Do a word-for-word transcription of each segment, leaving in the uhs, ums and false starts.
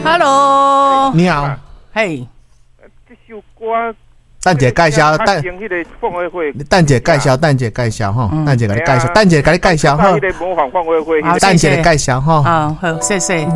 Hello， 你好， 嘿， 这首歌， 蛋姐介绍，蛋蛋姐介绍，蛋姐介绍哈，蛋姐给你介绍，蛋姐给你介绍哈， 模仿放会会， 蛋姐的介绍哈， 啊好，谢谢。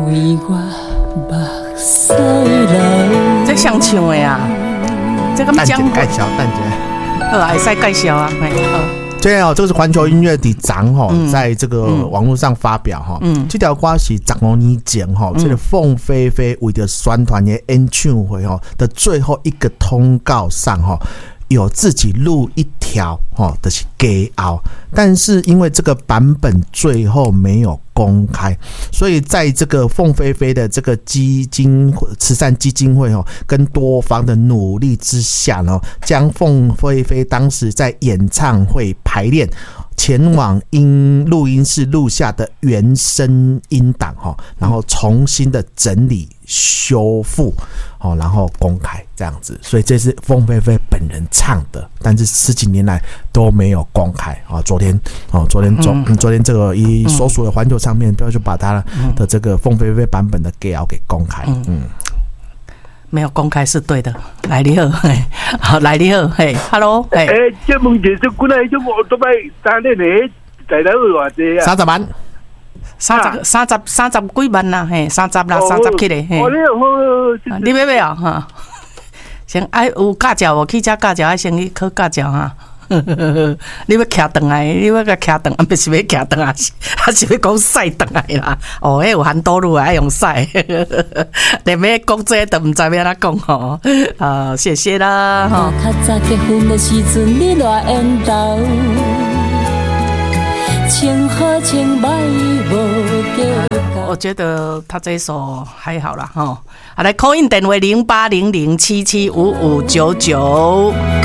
这像唱的啊，这个蛋姐介绍，蛋姐， 好，还使介绍啊，嘿，好。 对哦，这个是环球音乐的长哈，在这个网络上发表哈，嗯，这条歌是十五年前哈，这个凤飞飞为了宣传的演唱会哈的最后一个通告上哈，有自己录一条哈，就是给熬，但是因为这个版本最后没有公开，所以在这个凤飞飞的这个基金慈善基金会哦，跟多方的努力之下呢，将凤飞飞当时在演唱会排练前往音录音室录下的原声音档哈，然后重新的整理修复哦，然后公开这样子，所以这是凤飞飞本人唱的，但是十几年来都没有公开啊。昨天哦，昨天昨、嗯、昨天这个以所属的环球唱片，就把他的这个凤飞飞版本的 G L 给公开，嗯。嗯没有公开是对的，来你好，嘿，好来你好，嘿 ，Hello， 嘿， 诶，这问题是过来就我都摆三年诶，在那偌济啊？ 三十万， 三十三十三十几万啦，嘿，三十啦，三十起嘞，嘿，你要不要哈？先爱有驾照，我去遮驾照，爱先去考驾照哈。你要徛转来，你要甲徛转，啊，不是要徛转啊，还是要讲驶转来啦？哦，迄有含道路爱用驶，连要讲这都唔知要哪讲吼。啊，谢谢啦哈。较早结婚的时阵，你偌缘投，情好情歹无计。我觉得他这一首还好啦哈。好，来 call in 电话零八零零七七五五九九。